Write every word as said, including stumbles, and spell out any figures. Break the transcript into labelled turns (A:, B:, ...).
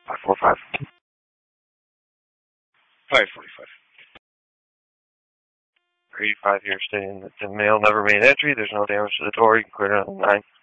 A: five four five. five forty-five. eighty-five here stating that the mail never made entry. There's no damage to the door. You can clear it on the nine.